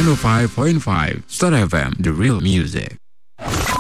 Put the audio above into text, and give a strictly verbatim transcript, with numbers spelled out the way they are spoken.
one oh five point five Star F M, the real music.